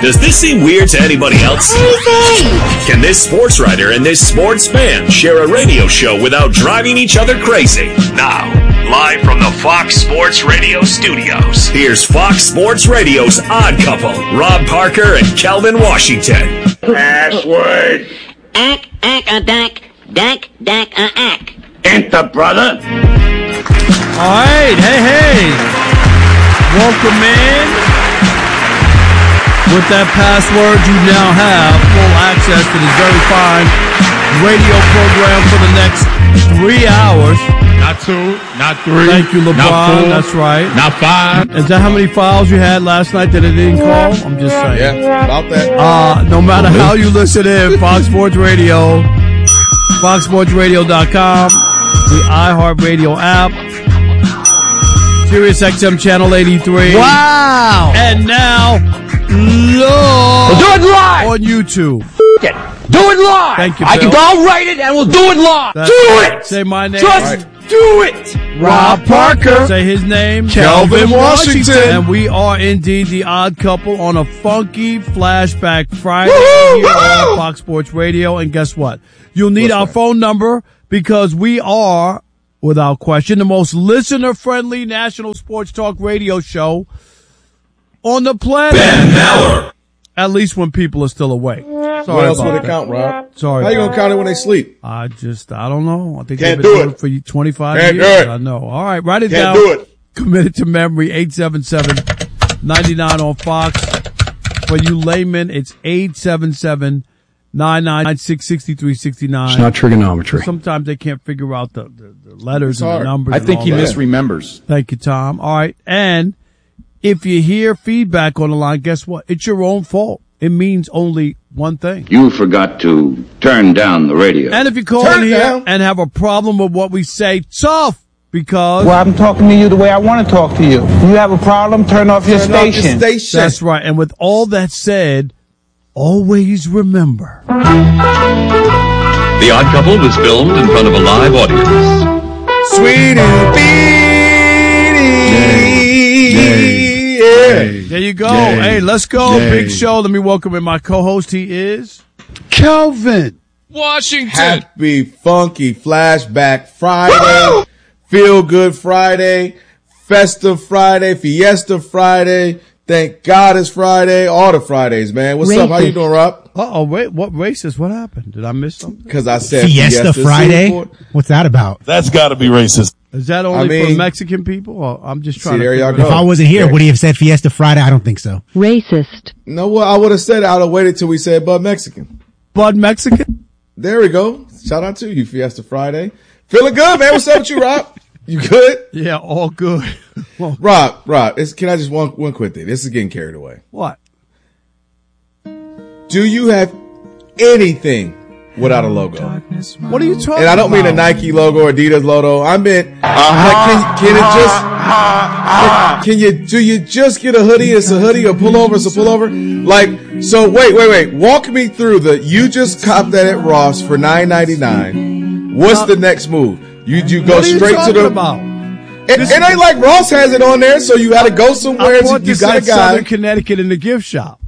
Does this seem weird to anybody else? Can this sports writer and this sports fan share a radio show without driving each other crazy? Now, live from the Fox Sports Radio studios, here's Fox Sports Radio's Odd Couple, Rob Parker and Calvin Washington. Password. Ack. Enter, brother. All right, hey. Welcome in. With that password, you now have full access to this very fine radio program for the next 3 hours. Not 2, not 3. Thank you, LeBron. Not 4, that's right. Not 5. Is that how many files you had last night that it didn't call? I'm just saying. Yeah, about that. No matter how you listen in, Fox Sports Radio, FoxSportsRadio.com, the iHeartRadio app, Sirius XM Channel 83. Wow! And now, We'll do it live on YouTube. Do it live. Thank you, I Bill. can go write it and we'll do it live. That's do right. it. Say my name. Just do it. Rob Parker. Say his name. Calvin Washington. And we are indeed the Odd Couple on a funky Flashback Friday here on Fox Sports Radio. And guess what? You'll need our phone number because we are, without question, the most listener-friendly national sports talk radio show on the planet. Ben Maller. At least when people are still awake. Sorry What else about would it that. count, Rob? Sorry. How you going to count it when they sleep? I don't know. I think Can't they've been do doing it. it for 25 Can't years. do it. I know. All right, write it Can't down. do it. Committed to memory, 877-99 on Fox. For you laymen, it's 877-996-6369. It's not trigonometry. Sometimes they can't figure out the letters It's and the hard. numbers. I and think all he that. misremembers. Thank you, Tom. All right. And if you hear feedback on the line, guess what? It's your own fault. It means only one thing. You forgot to turn down the radio. And if you call Turn in it here down. and have a problem with what we say, tough, because Well, I'm talking to you the way I want to talk to you. You have a problem, turn off your Turn off your station. station. that's right. And with all that said, always remember. The Odd Couple was filmed in front of a live audience. Sweetie yeah. There you go. Yay. Hey, let's go. Yay. Big show. Let me welcome in my co-host. He is Calvin Washington. Happy funky Flashback Friday. Feel good Friday. Festive Friday. Fiesta Friday. Thank God it's Friday. All the Fridays, man. What's up? How you doing, Rob? Uh-oh, wait, what racist? What happened? Did I miss something? Because I said Fiesta Friday? Singapore. What's that about? That's got to be racist. Is that only I mean- for Mexican people? Or I'm just trying See, to there y'all figure it go. If I wasn't here, would he have said Fiesta Friday? I don't think so. Racist. No, well, I would have said it. I would have waited till we said Bud Mexican. Bud Mexican? There we go. Shout out to you, Fiesta Friday. Feeling good, man. What's up with you, Rob? You good? Yeah, all good. Rob, can I just one quick thing? This is getting carried away. What? Do you have anything without a logo? What are you talking about? And I don't mean a Nike logo or Adidas logo. I meant, do you just get a hoodie? It's a hoodie, a pullover, it's a pullover. Like, so wait. Walk me through you just copped that at Ross for $9.99. What's the next move? You go What are you straight to talking the, about? it ain't like Ross has it on there, so you gotta go somewhere. I You bought this got a at Southern guy. Connecticut in the gift shop.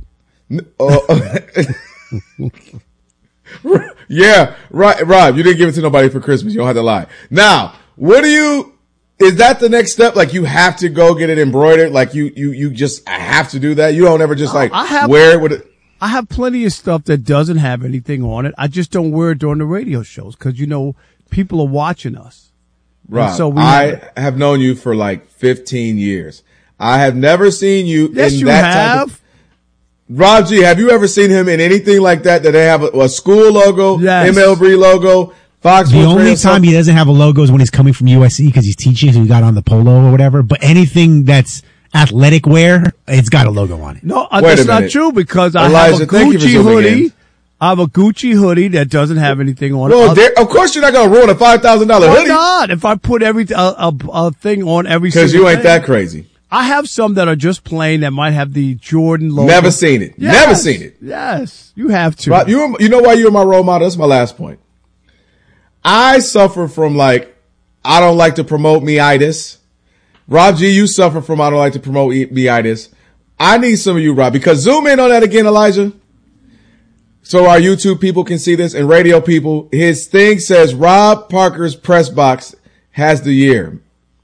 Yeah, right, Rob, you didn't give it to nobody for Christmas. You don't have to lie. Now, is that the next step? Like you have to go get it embroidered? Like you just have to do that? You don't ever just wear it with it? I have plenty of stuff that doesn't have anything on it. I just don't wear it during the radio shows because, people are watching us. Rob, so I have known you for like 15 years. I have never seen you Yes, in you that have. type of... Rob G, have you ever seen him in anything like that they have a school logo, Yes. MLB logo, Fox The Sports only Radio, time he doesn't have a logo is when he's coming from USC because he's teaching, so he got on the polo or whatever. But anything that's athletic wear, it's got a logo on it. No, Wait that's a not minute. true because I Elijah, have a thank you for Gucci zooming hoodie. in. I have a Gucci hoodie that doesn't have anything on Well, it. of course you're not going to ruin a $5,000 Why hoodie not? If I put a thing on every because single you ain't thing. that crazy. I have some that are just plain that might have the Jordan logo. Never seen it. Yes. Never seen it. Yes, you have to. Rob, you know why you're my role model? That's my last point. I suffer from I don't like to promote me-itis. Rob G, you suffer from I don't like to promote me-itis. I need some of you, Rob, because zoom in on that again, Elijah. So our YouTube people can see this and radio people. His thing says Rob Parker's press box has the year.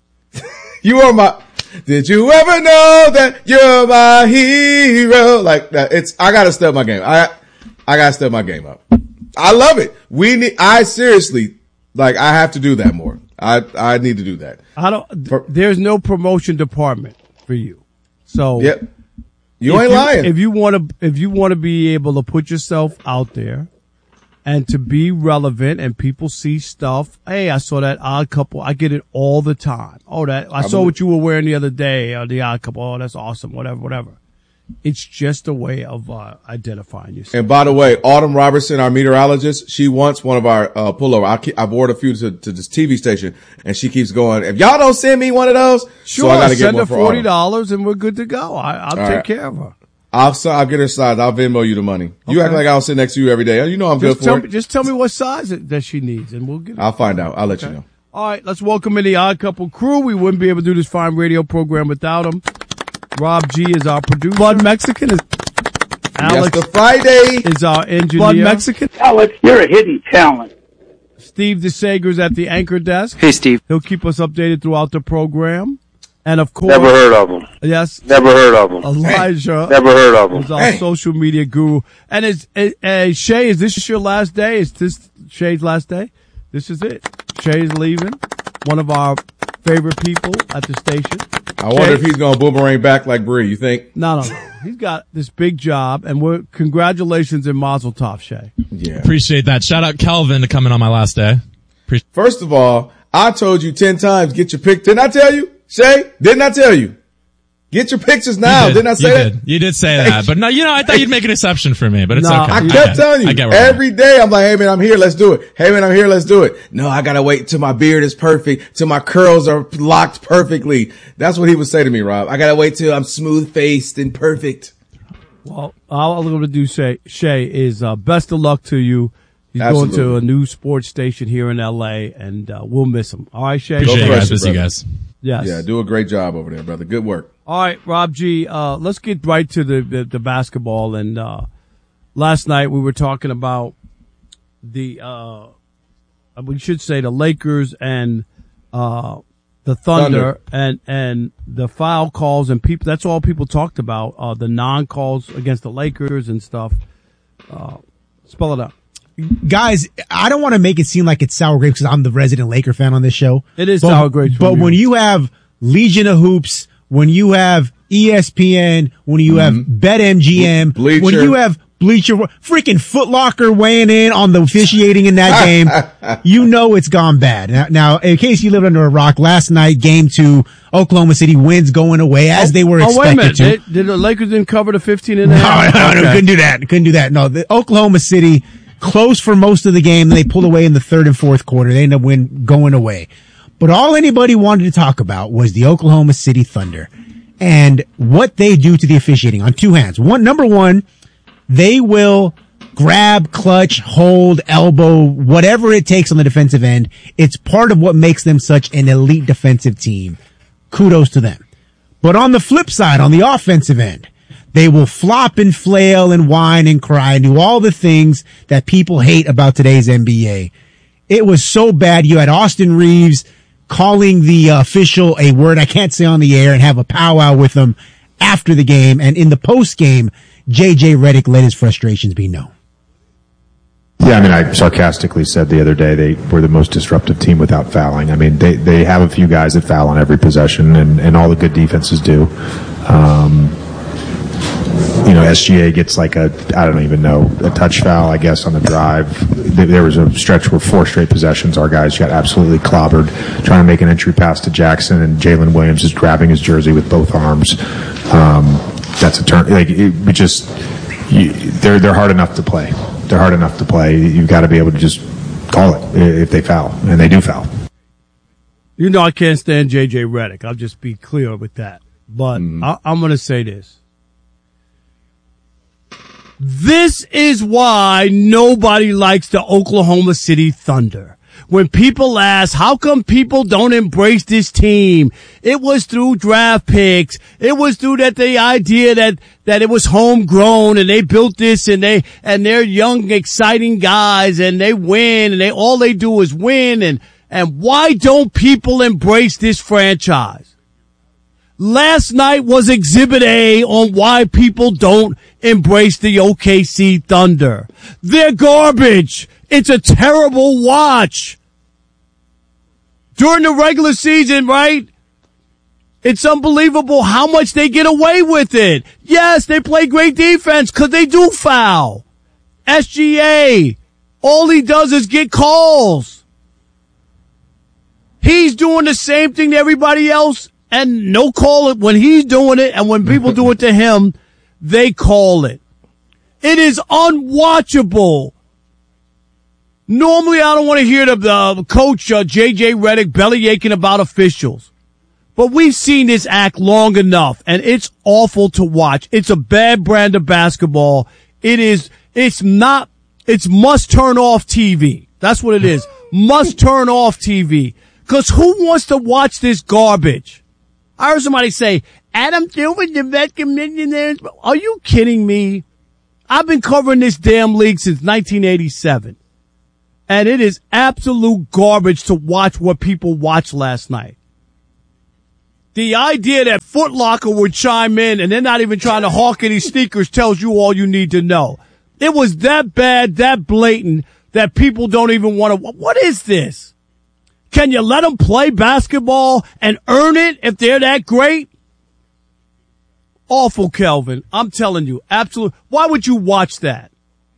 You are my, did you ever know that you're my hero? Like that. I gotta step my game. I gotta step my game up. I love it. I seriously, I have to do that more. I need to do that. There's no promotion department for you. So. Yep. You ain't lying. If you want to be able to put yourself out there and to be relevant and people see stuff. Hey, I saw that Odd Couple. I get it all the time. Oh, I saw what you were wearing the other day. The Odd Couple. Oh, that's awesome. Whatever. It's just a way of identifying yourself. And by the way, Autumn Robertson, our meteorologist, she wants one of our pullover. I've ordered a few to this TV station, and she keeps going, if y'all don't send me one of those, sure, so I got to get one for for $40 and we're good to go. I'll take care of her. I'll get her size. I'll Venmo you the money. You act like I'll sit next to you every day. You know I'm good for it. Just tell me what size that she needs, and we'll get it. I'll find out. I'll let you know. All right, let's welcome in the Odd Couple crew. We wouldn't be able to do this fine radio program without them. Rob G is our producer. Blood Mexican is Alex. Yes, the Friday is our engineer. Blood Mexican. Alex, you're a hidden talent. Steve DeSager's at the anchor desk. Hey, Steve. He'll keep us updated throughout the program. And of course, never heard of him. Yes, never heard of him. Elijah, never heard of him. Is our social media guru. And Shay, is this your last day? Is this Shay's last day? This is it. Shay's leaving. One of our favorite people at the station. I wonder if he's going to boomerang back like Bree. You think? No. He's got this big job, and congratulations and mazel tov, Shay. Yeah, appreciate that. Shout out Kelvin to come in on my last day. First of all, I told you 10 times, get your pic. Didn't I tell you? Shay, didn't I tell you? Get your pictures now. Didn't I say that? You did say that. But no, I thought you'd make an exception for me, but it's okay. I kept telling you. Every day I'm like, hey man, I'm here. Let's do it. Hey man, I'm here. Let's do it. No, I gotta wait till my beard is perfect, till my curls are locked perfectly. That's what he would say to me, Rob. I gotta wait till I'm smooth faced and perfect. Well, all I'm going to do, Shay, is best of luck to you. He's Absolutely. going to a new sports station here in L.A., and we'll miss him. All right, Shay? Appreciate you guys. Miss you guys. Yes. Yeah, do a great job over there, brother. Good work. All right, Rob G., let's get right to the basketball. And last night we were talking about we should say the Lakers and the Thunder. and the foul calls and people. That's all people talked about, the non-calls against the Lakers and stuff. Spell it out. Guys, I don't want to make it seem like it's sour grapes because I'm the resident Laker fan on this show. It is sour grapes. But when you have Legion of Hoops, when you have ESPN, when you have BetMGM, Bleacher. when you have Bleacher, freaking Foot Locker weighing in on the officiating in that game, you know it's gone bad. Now, in case you lived under a rock, last night, Game 2, Oklahoma City wins going away as they were expected wait a minute. to. Did the Lakers didn't cover the 15 and a half? No, couldn't do that. No, the Oklahoma City close for most of the game. Then they pulled away in the third and fourth quarter. They ended up going away. But all anybody wanted to talk about was the Oklahoma City Thunder and what they do to the officiating on two hands. Number one, they will grab, clutch, hold, elbow, whatever it takes on the defensive end. It's part of what makes them such an elite defensive team. Kudos to them. But on the flip side, on the offensive end, they will flop and flail and whine and cry and do all the things that people hate about today's NBA. It was so bad. You had Austin Reeves calling the official a word I can't say on the air and have a powwow with him after the game. And in the post game, JJ Redick let his frustrations be known. Yeah, I mean, I sarcastically said the other day they were the most disruptive team without fouling. I mean, they have a few guys that foul on every possession, and all the good defenses do. SGA gets like a touch foul, I guess, on the drive. There was a stretch where 4 straight possessions, our guys got absolutely clobbered trying to make an entry pass to Jackson, and Jalen Williams is grabbing his jersey with both arms. That's a turn. They're hard enough to play. They're hard enough to play. You've got to be able to just call it if they foul, and they do foul. You know I can't stand JJ Redick. I'll just be clear with that. But I'm going to say this. This is why nobody likes the Oklahoma City Thunder. When people ask, how come people don't embrace this team? It was through draft picks. It was through the idea that it was homegrown and they built this and they're young, exciting guys and they win and all they do is win. And why don't people embrace this franchise? Last night was Exhibit A on why people don't embrace the OKC Thunder. They're garbage. It's a terrible watch. During the regular season, right? It's unbelievable how much they get away with it. Yes, they play great defense because they do foul. SGA, all he does is get calls. He's doing the same thing to everybody else. And no call it when he's doing it, and when people do it to him, they call it. It is unwatchable. Normally, I don't want to hear the coach, J.J. Redick, belly aching about officials. But we've seen this act long enough, and it's awful to watch. It's a bad brand of basketball. It's must turn off TV. That's what it is. Must turn off TV. Because who wants to watch this garbage? I heard somebody say, Adam Silver, the veteran millionaires. Are you kidding me? I've been covering this damn league since 1987. And it is absolute garbage to watch what people watched last night. The idea that Foot Locker would chime in and they're not even trying to hawk any sneakers tells you all you need to know. It was that bad, that blatant, that people don't even want to. What is this? Can you let them play basketball and earn it if they're that great? Awful, Kelvin. I'm telling you, absolutely. Why would you watch that?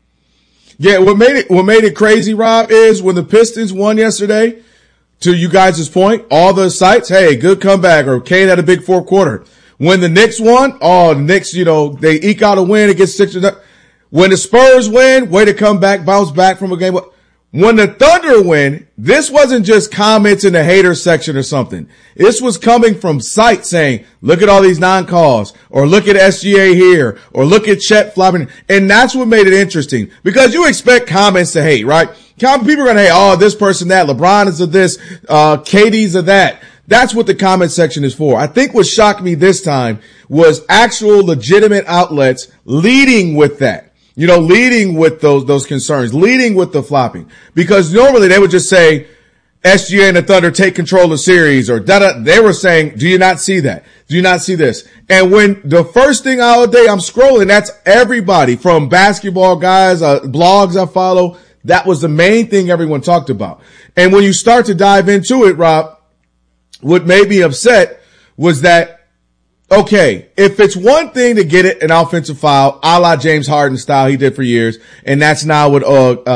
Yeah, what made it crazy, Rob, is when the Pistons won yesterday, to you guys' point, all the sites, hey, good comeback, or Kane had a big fourth quarter. When the Knicks won, the Knicks, they eke out a win against 6-0. When the Spurs win, way to come back, bounce back from a game. When the Thunder win, this wasn't just comments in the hater section or something. This was coming from sites saying, look at all these non-calls, or look at SGA here, or look at Chet flopping. And that's what made it interesting, because you expect comments to hate, right? People are going to hate, oh, this person, that, LeBron is of this, KD's of that. That's what the comment section is for. I think what shocked me this time was actual legitimate outlets leading with that. Leading with those concerns, leading with the flopping. Because normally they would just say, SGA and the Thunder take control of the series, or da-da. They were saying, do you not see that? Do you not see this? And when the first thing all day I'm scrolling, that's everybody from basketball guys, blogs I follow. That was the main thing everyone talked about. And when you start to dive into it, Rob, what made me upset was that, okay, if it's one thing to get it an offensive foul, a la James Harden style he did for years, and that's now what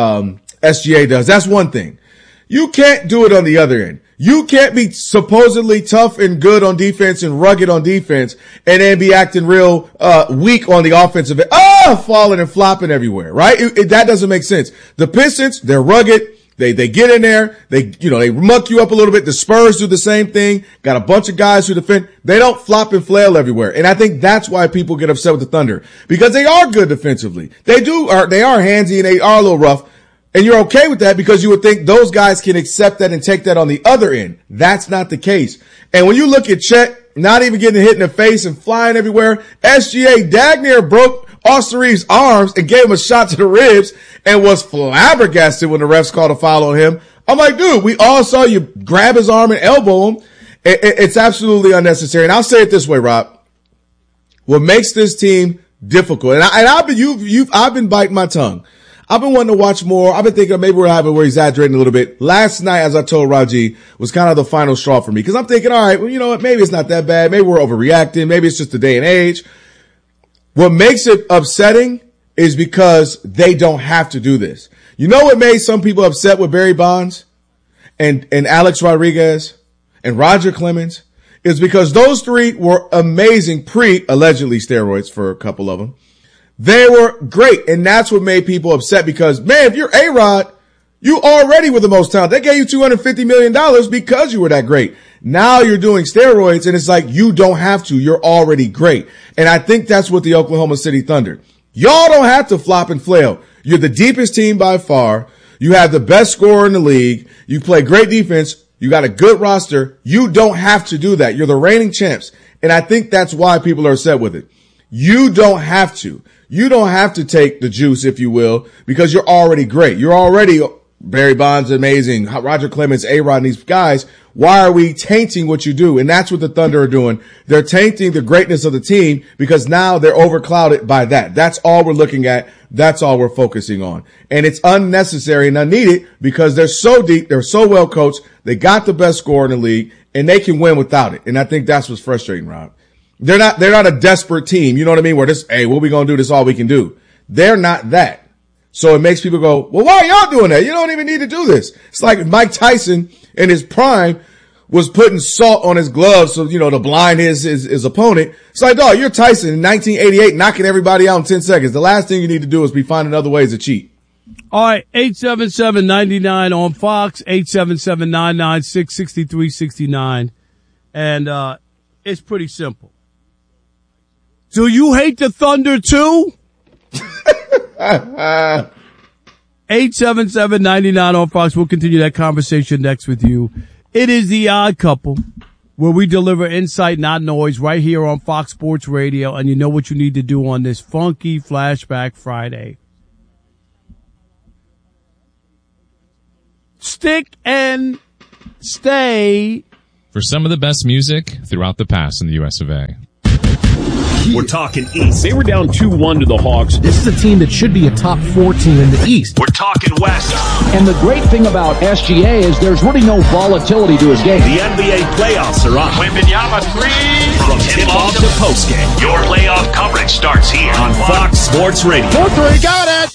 SGA does, that's one thing. You can't do it on the other end. You can't be supposedly tough and good on defense and rugged on defense and then be acting real weak on the offensive end. Falling and flopping everywhere, right? That doesn't make sense. The Pistons, they're rugged. They get in there. They muck you up a little bit. The Spurs do the same thing. Got a bunch of guys who defend. They don't flop and flail everywhere. And I think that's why people get upset with the Thunder, because they are good defensively. They are handsy and they are a little rough. And you're okay with that because you would think those guys can accept that and take that on the other end. That's not the case. And when you look at Chet, not even getting hit in the face and flying everywhere, SGA dag near broke Austin Reeves' arms and gave him a shot to the ribs and was flabbergasted when the refs called a foul on him. I'm like, dude, we all saw you grab his arm and elbow him. It's absolutely unnecessary. And I'll say it this way, Rob. What makes this team difficult, and I've been biting my tongue. I've been wanting to watch more. I've been thinking maybe we're exaggerating a little bit. Last night, as I told Raji, was kind of the final straw for me, because I'm thinking, all right, well, you know what? Maybe it's not that bad. Maybe we're overreacting. Maybe it's just the day and age. What makes it upsetting is because they don't have to do this. You know what made some people upset with Barry Bonds and Alex Rodriguez and Roger Clemens? Is because those three were amazing allegedly steroids for a couple of them. They were great, and that's what made people upset, because, man, if you're A-Rod, you already were the most talented. They gave you $250 million because you were that great. Now you're doing steroids, and it's like you don't have to. You're already great. And I think that's what the Oklahoma City Thunder. Y'all don't have to flop and flail. You're the deepest team by far. You have the best scorer in the league. You play great defense. You got a good roster. You don't have to do that. You're the reigning champs. And I think that's why people are upset with it. You don't have to. You don't have to take the juice, if you will, because you're already great. You're already Barry Bonds, amazing. Roger Clemens, A-Rod, and these guys. Why are we tainting what you do? And that's what the Thunder are doing. They're tainting the greatness of the team because now they're overclouded by that. That's all we're looking at. That's all we're focusing on. And it's unnecessary and unneeded because they're so deep. They're so well coached. They got the best scorer in the league and they can win without it. And I think that's what's frustrating, Rob. They're not a desperate team. You know what I mean? Where hey, what we going to do? This is all we can do. They're not that. So it makes people go, well, why are y'all doing that? You don't even need to do this. It's like Mike Tyson in his prime was putting salt on his gloves so, to blind his opponent. It's like, dog, you're Tyson in 1988 knocking everybody out in 10 seconds. The last thing you need to do is be finding other ways to cheat. All right, 877-99 on Fox, 877-996-6369. And it's pretty simple. Do you hate the Thunder too? 877-99 on Fox. We'll continue that conversation next with you. It is The Odd Couple, where we deliver insight, not noise, right here on Fox Sports Radio. And you know what you need to do on this funky Flashback Friday. Stick and stay. For some of the best music throughout the past in the US of A. We're talking East. They were down 2-1 to the Hawks. This is a team that should be a top 4 team in the East. We're talking West. And the great thing about SGA is there's really no volatility to his game. The NBA playoffs are on. Wembanyama 3. From tip-off to postgame, your playoff coverage starts here on Fox Sports Radio. 4-3, got it!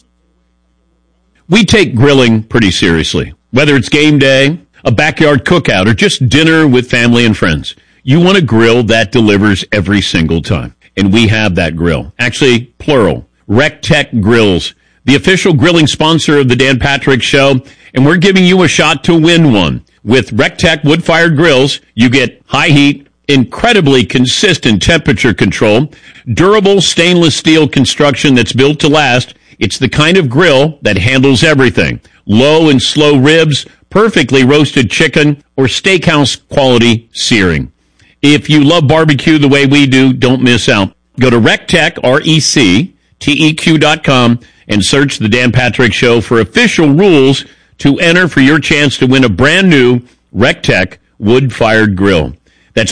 We take grilling pretty seriously. Whether it's game day, a backyard cookout, or just dinner with family and friends, you want a grill that delivers every single time. And we have that grill. Actually, plural. RecTech Grills, the official grilling sponsor of the Dan Patrick Show. And we're giving you a shot to win one. With RecTech wood-fired grills, you get high heat, incredibly consistent temperature control, durable stainless steel construction that's built to last. It's the kind of grill that handles everything. Low and slow ribs, perfectly roasted chicken, or steakhouse quality searing. If you love barbecue the way we do, don't miss out. Go to RecTech, RecTeq.com, and search the Dan Patrick Show for official rules to enter for your chance to win a brand new RecTech wood-fired grill. That's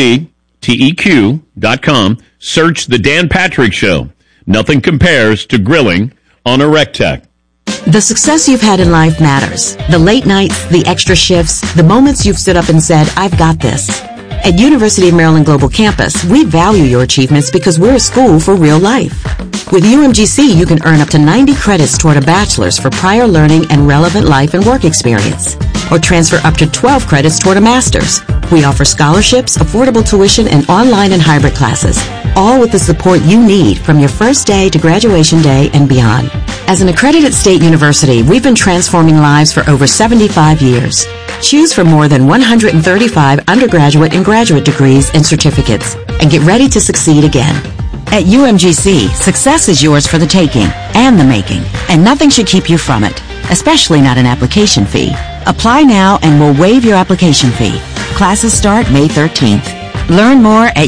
RecTeq.com. Search the Dan Patrick Show. Nothing compares to grilling on a RecTech. The success you've had in life matters. The late nights, the extra shifts, the moments you've stood up and said, I've got this. At University of Maryland Global Campus, we value your achievements because we're a school for real life. With UMGC, you can earn up to 90 credits toward a bachelor's for prior learning and relevant life and work experience, or transfer up to 12 credits toward a master's. We offer scholarships, affordable tuition, and online and hybrid classes, all with the support you need from your first day to graduation day and beyond. As an accredited state university, we've been transforming lives for over 75 years. Choose from more than 135 undergraduate and graduate degrees and certificates, and get ready to succeed again. At UMGC, success is yours for the taking and the making, and nothing should keep you from it, especially not an application fee. Apply now and we'll waive your application fee. Classes start May 13th. Learn more at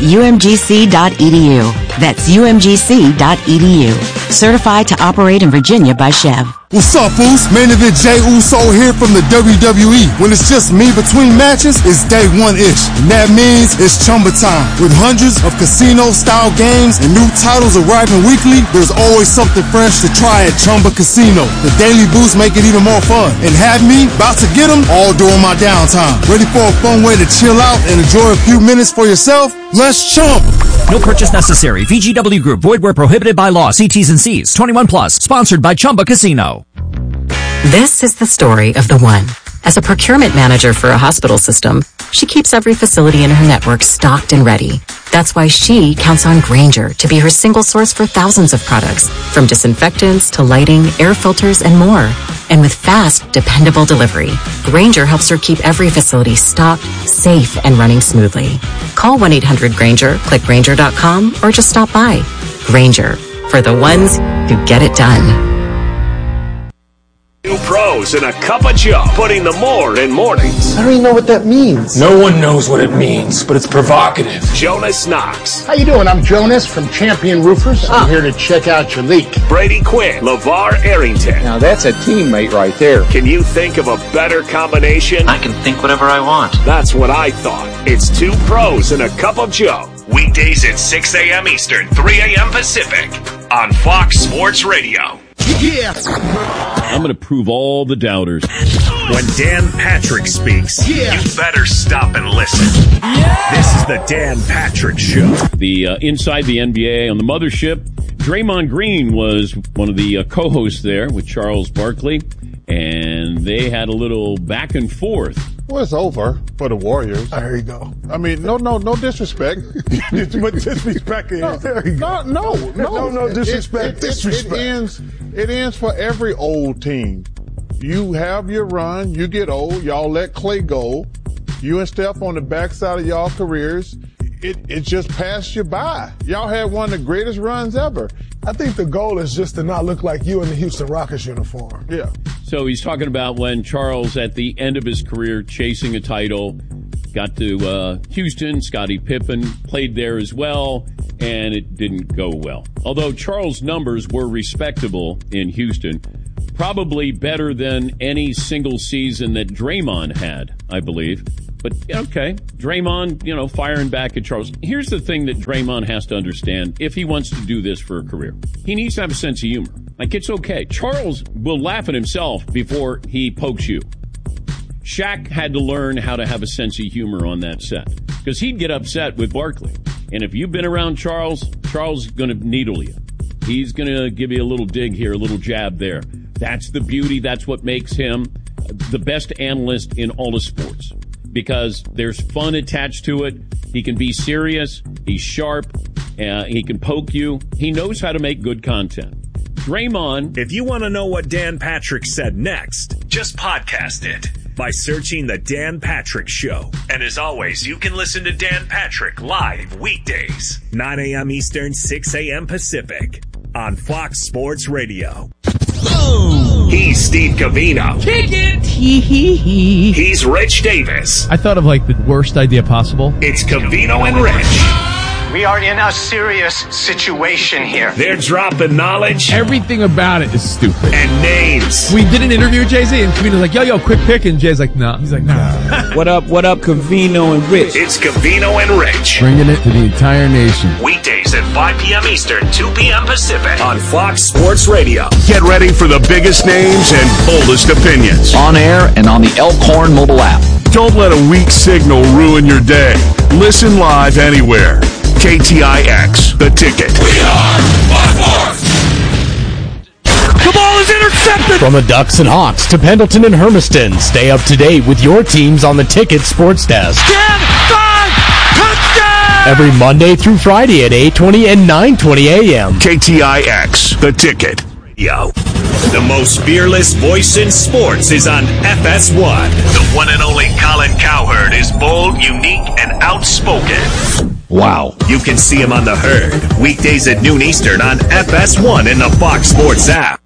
umgc.edu. That's umgc.edu. Certified to operate in Virginia by Chev. What's up, fools? Main event Jey Uso here from the WWE. When it's just me between matches, it's day one-ish. And that means it's Chumba time. With hundreds of casino-style games and new titles arriving weekly, there's always something fresh to try at Chumba Casino. The daily boosts make it even more fun. And have me about to get them all during my downtime. Ready for a fun way to chill out and enjoy a few minutes for yourself? Let's chump! No purchase necessary. VGW Group. Void where prohibited by law. See T's and C's. 21 plus. Sponsored by Chumba Casino. This is the story of the one. As a procurement manager for a hospital system, she keeps every facility in her network stocked and ready. That's why she counts on Grainger to be her single source for thousands of products, from disinfectants to lighting, air filters, and more. And with fast, dependable delivery, Grainger helps her keep every facility stocked, safe, and running smoothly. Call 1-800-GRAINGER, click Grainger.com, or just stop by. Grainger, for the ones who get it done. pros and a cup of Joe, putting the more in mornings. I don't even know what that means. No one knows what it means, but it's provocative. Jonas Knox. How you doing? I'm Jonas from Champion Roofers. I'm here to check out your leak. Brady Quinn. LeVar Arrington. Now that's a teammate right there. Can you think of a better combination? I can think whatever I want. That's what I thought. It's two pros and a cup of Joe. Weekdays at 6 a.m. Eastern, 3 a.m. Pacific on Fox Sports Radio. Yeah. I'm going to prove all the doubters. When Dan Patrick speaks, you better stop and listen. This is the Dan Patrick Show. The Inside the NBA on the Mothership. Draymond Green was one of the co-hosts there with Charles Barkley, and they had a little back and forth. Well, it's over for the Warriors. There you go. I mean, no disrespect. But disrespect No disrespect. It ends for every old team. You have your run, you get old, y'all let Clay go. You and Steph on the backside of y'all careers. It just passed you by. Y'all had one of the greatest runs ever. I think the goal is just to not look like you in the Houston Rockets uniform. Yeah. So he's talking about when Charles, at the end of his career, chasing a title, got to Houston. Scottie Pippen played there as well, and it didn't go well. Although Charles' numbers were respectable in Houston, probably better than any single season that Draymond had, I believe. But, okay, Draymond, firing back at Charles. Here's the thing that Draymond has to understand if he wants to do this for a career. He needs to have a sense of humor. Like, it's okay. Charles will laugh at himself before he pokes you. Shaq had to learn how to have a sense of humor on that set because he'd get upset with Barkley. And if you've been around Charles is going to needle you. He's going to give you a little dig here, a little jab there. That's the beauty. That's what makes him the best analyst in all of sports. Because there's fun attached to it. He can be serious. He's sharp. He can poke you. He knows how to make good content. Draymond. If you want to know what Dan Patrick said next, just podcast it by searching The Dan Patrick Show. And as always, you can listen to Dan Patrick live weekdays, 9 a.m. Eastern, 6 a.m. Pacific on Fox Sports Radio. Boom. He's Steve Covino. Kick it. Hee. He's Rich Davis. I thought of the worst idea possible. It's Covino and Rich. We are in a serious situation here. They're dropping knowledge. Everything about it is stupid. And names. We did an interview with Jay-Z, and Covino's like, yo, quick pick. And Jay's like, no. He's like, nah. What up, Covino and Rich? It's Covino and Rich. Bringing it to the entire nation. Weekdays at 5 p.m. Eastern, 2 p.m. Pacific on Fox Sports Radio. Get ready for the biggest names and boldest opinions. On air and on the Elkhorn mobile app. Don't let a weak signal ruin your day. Listen live anywhere. KTIX, The Ticket. We are Fox Sports. The ball is intercepted! From the Ducks and Hawks to Pendleton and Hermiston, stay up to date with your teams on the Ticket Sports Desk. 10-5 touchdown! Every Monday through Friday at 8:20 and 9:20 a.m. KTIX, The Ticket. Yo. The most fearless voice in sports is on FS1. The one and only Colin Cowherd is bold, unique, and outspoken. Wow. You can see him on The Herd, weekdays at noon Eastern on FS1 in the Fox Sports app.